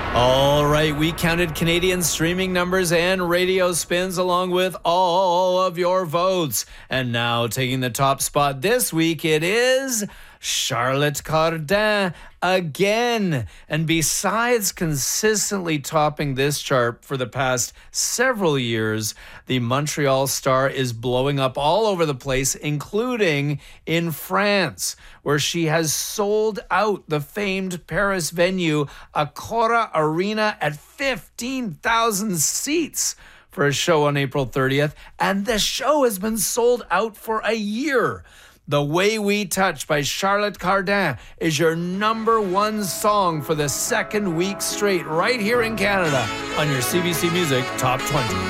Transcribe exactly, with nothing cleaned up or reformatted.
All right, we counted Canadian streaming numbers and radio spins along with all of your votes. And now taking the top spot this week, it is Charlotte Cardin again. And besides consistently topping this chart for the past several years, the Montreal star is blowing up all over the place, including in France, where she has sold out the famed Paris venue Accor Arena at fifteen thousand seats for a show on April thirtieth. And the show has been sold out for a year. The Way We Touch by Charlotte Cardin is your number one song for the second week straight right here in Canada on your C B C Music Top twenty.